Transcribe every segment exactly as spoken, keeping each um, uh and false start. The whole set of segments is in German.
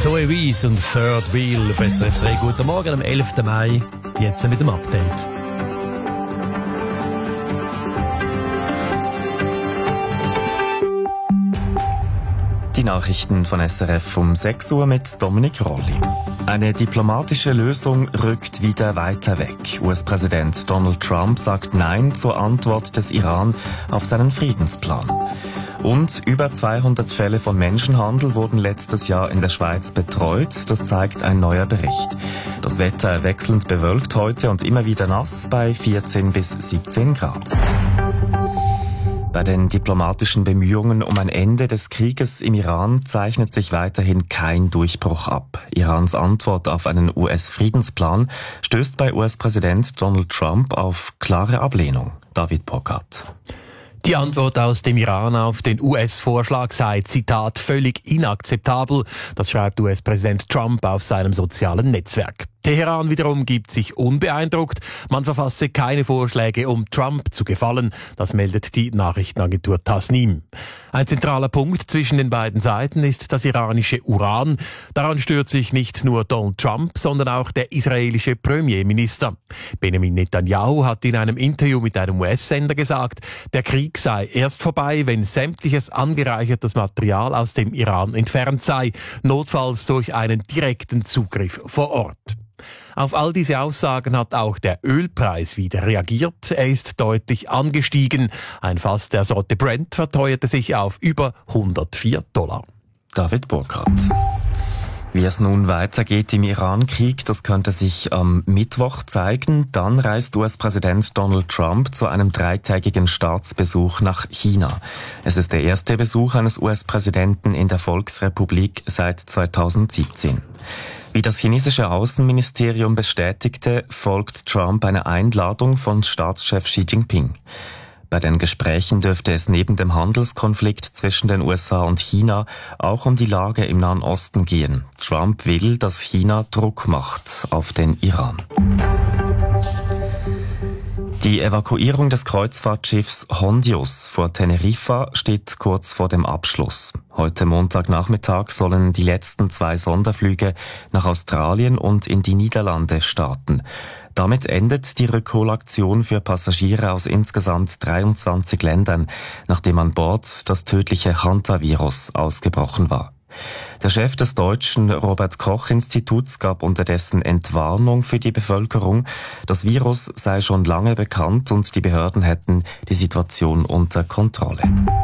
Zoe Wees und Third Wheel auf S R F drei. Guten Morgen am elften Mai, jetzt mit dem Update. Die Nachrichten von S R F um sechs Uhr mit Dominik Rolli. Eine diplomatische Lösung rückt wieder weiter weg. U S-Präsident Donald Trump sagt Nein zur Antwort des Iran auf seinen Friedensplan. Und über zweihundert Fälle von Menschenhandel wurden letztes Jahr in der Schweiz betreut. Das zeigt ein neuer Bericht. Das Wetter wechselnd bewölkt heute und immer wieder nass bei vierzehn bis siebzehn Grad. Bei den diplomatischen Bemühungen um ein Ende des Krieges im Iran zeichnet sich weiterhin kein Durchbruch ab. Irans Antwort auf einen U S-Friedensplan stößt bei U S-Präsident Donald Trump auf klare Ablehnung. David Pockart. Die Antwort aus dem Iran auf den U S-Vorschlag sei, Zitat, völlig inakzeptabel. Das schreibt U S-Präsident Trump auf seinem sozialen Netzwerk. Teheran wiederum gibt sich unbeeindruckt. Man verfasse keine Vorschläge, um Trump zu gefallen. Das meldet die Nachrichtenagentur Tasnim. Ein zentraler Punkt zwischen den beiden Seiten ist das iranische Uran. Daran stört sich nicht nur Donald Trump, sondern auch der israelische Premierminister. Benjamin Netanyahu hat in einem Interview mit einem U S-Sender gesagt, der Krieg sei erst vorbei, wenn sämtliches angereichertes Material aus dem Iran entfernt sei, notfalls durch einen direkten Zugriff vor Ort. Auf all diese Aussagen hat auch der Ölpreis wieder reagiert. Er ist deutlich angestiegen. Ein Fass der Sorte Brent verteuerte sich auf über hundertvier Dollar. David Burkhardt. Wie es nun weitergeht im Iran-Krieg, das könnte sich am Mittwoch zeigen. Dann reist U S-Präsident Donald Trump zu einem dreitägigen Staatsbesuch nach China. Es ist der erste Besuch eines U S-Präsidenten in der Volksrepublik seit zweitausendsiebzehn. Wie das chinesische Außenministerium bestätigte, folgt Trump einer Einladung von Staatschef Xi Jinping. Bei den Gesprächen dürfte es neben dem Handelskonflikt zwischen den U S A und China auch um die Lage im Nahen Osten gehen. Trump will, dass China Druck macht auf den Iran. Die Evakuierung des Kreuzfahrtschiffs Hondius vor Teneriffa steht kurz vor dem Abschluss. Heute Montagnachmittag sollen die letzten zwei Sonderflüge nach Australien und in die Niederlande starten. Damit endet die Rückholaktion für Passagiere aus insgesamt dreiundzwanzig Ländern, nachdem an Bord das tödliche Hantavirus ausgebrochen war. Der Chef des deutschen Robert-Koch-Instituts gab unterdessen Entwarnung für die Bevölkerung. Das Virus sei schon lange bekannt und die Behörden hätten die Situation unter Kontrolle.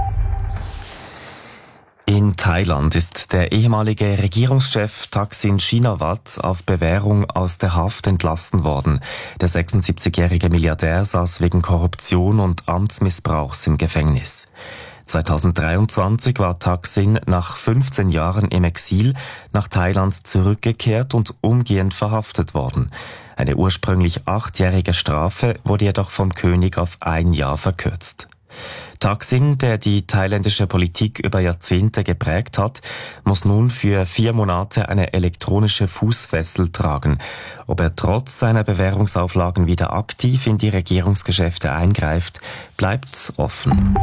In Thailand ist der ehemalige Regierungschef Thaksin Shinawatra auf Bewährung aus der Haft entlassen worden. Der sechsundsiebzigjährige Milliardär saß wegen Korruption und Amtsmissbrauchs im Gefängnis. zweitausenddreiundzwanzig war Thaksin nach fünfzehn Jahren im Exil nach Thailand zurückgekehrt und umgehend verhaftet worden. Eine ursprünglich achtjährige Strafe wurde jedoch vom König auf ein Jahr verkürzt. Thaksin, der die thailändische Politik über Jahrzehnte geprägt hat, muss nun für vier Monate eine elektronische Fußfessel tragen. Ob er trotz seiner Bewährungsauflagen wieder aktiv in die Regierungsgeschäfte eingreift, bleibt offen.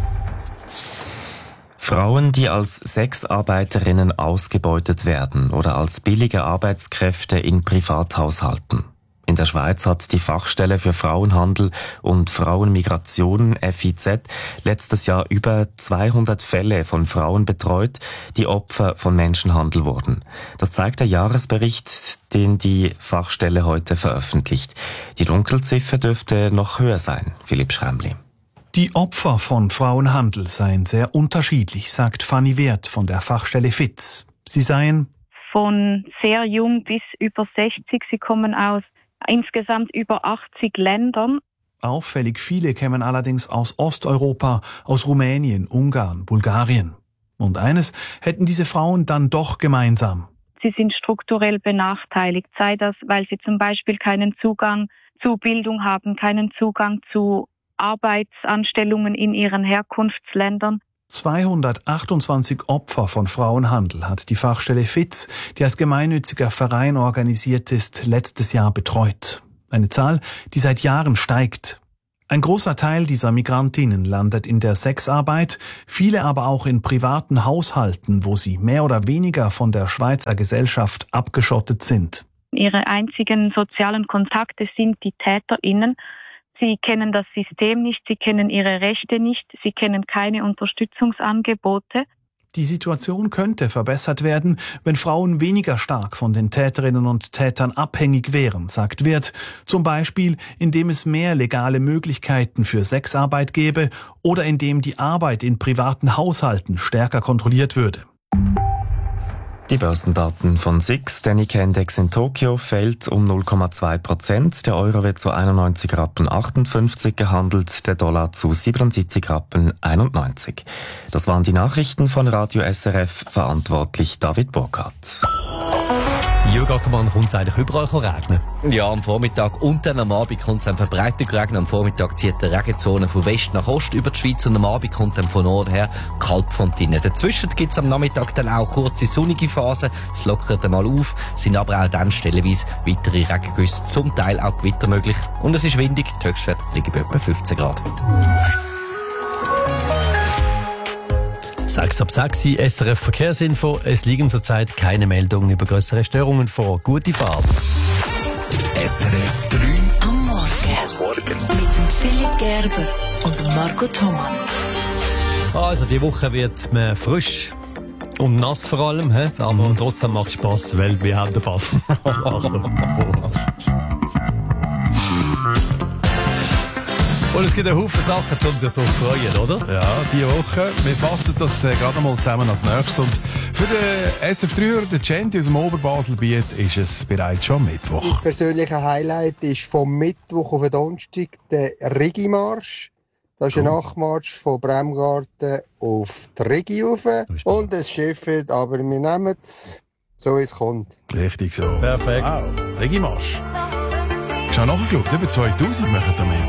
Frauen, die als Sexarbeiterinnen ausgebeutet werden oder als billige Arbeitskräfte in Privathaushalten. In der Schweiz hat die Fachstelle für Frauenhandel und Frauenmigration F I Z letztes Jahr über zweihundert Fälle von Frauen betreut, die Opfer von Menschenhandel wurden. Das zeigt der Jahresbericht, den die Fachstelle heute veröffentlicht. Die Dunkelziffer dürfte noch höher sein. Philipp Schremli. Die Opfer von Frauenhandel seien sehr unterschiedlich, sagt Fanny Wert von der Fachstelle F I Z. Sie seien von sehr jung bis über sechzig. Sie kommen aus insgesamt über achtzig Ländern. Auffällig viele kämen allerdings aus Osteuropa, aus Rumänien, Ungarn, Bulgarien. Und eines hätten diese Frauen dann doch gemeinsam. Sie sind strukturell benachteiligt, sei das, weil sie zum Beispiel keinen Zugang zu Bildung haben, keinen Zugang zu Arbeitsanstellungen in ihren Herkunftsländern. zweihundertachtundzwanzig Opfer von Frauenhandel hat die Fachstelle F I Z, die als gemeinnütziger Verein organisiert ist, letztes Jahr betreut. Eine Zahl, die seit Jahren steigt. Ein großer Teil dieser Migrantinnen landet in der Sexarbeit, viele aber auch in privaten Haushalten, wo sie mehr oder weniger von der Schweizer Gesellschaft abgeschottet sind. Ihre einzigen sozialen Kontakte sind die TäterInnen. Sie kennen das System nicht, sie kennen ihre Rechte nicht, sie kennen keine Unterstützungsangebote. Die Situation könnte verbessert werden, wenn Frauen weniger stark von den Täterinnen und Tätern abhängig wären, sagt Wirth. Zum Beispiel, indem es mehr legale Möglichkeiten für Sexarbeit gäbe oder indem die Arbeit in privaten Haushalten stärker kontrolliert würde. Die Börsendaten von S I X, der Nikkei-Index in Tokio, fällt um null Komma zwei Prozent. Der Euro wird zu einundneunzig Rappen achtundfünfzig gehandelt, der Dollar zu siebenundsiebzig Rappen einundneunzig. Das waren die Nachrichten von Radio S R F, verantwortlich David Burkhardt. Jürg Ackermann, kommt es eigentlich überall regnen? Ja, am Vormittag und dann am Abend kommt es dann verbreitet regnen. Am Vormittag zieht die Regenzone von West nach Ost über die Schweiz und am Abend kommt dann von Norden her Kaltfront rein. Dazwischen gibt es am Nachmittag dann auch kurze sonnige Phasen. Es lockert einmal auf, sind aber auch dann stellenweise weitere Regengüsse, zum Teil auch Gewitter möglich. Und es ist windig, die Höchstwerte liegen bei etwa fünfzehn Grad. sechs ab sechs, S R F Verkehrsinfo. Es liegen zurzeit keine Meldungen über grössere Störungen vor. Gute Fahrt. S R F drei am Morgen. Morgen. Mit dem Philipp Gerber und dem Marco Thomann. Also, die Woche wird man frisch und nass vor allem, he? Aber mhm. trotzdem macht es Spass, weil wir haben den Pass. Und es gibt einen Haufen Sachen, um sich darauf zu freuen, oder? Ja, diese Woche. Wir fassen das äh, gerade mal zusammen als nächstes. Und für den S F drei-Hörer, den Genti aus dem Oberbaselbiet, ist es bereits schon Mittwoch. Mein persönliches Highlight ist vom Mittwoch auf den Donnerstag der Regimarsch. Das ist cool. Ein Nachtmarsch von Bremgarten auf die Regi rauf. Und es schifft, aber wir nehmen es so, wie es kommt. Richtig so. Perfekt. Wow, Regimarsch. Ich habe nachgeschaut, über zweitausend machen damit.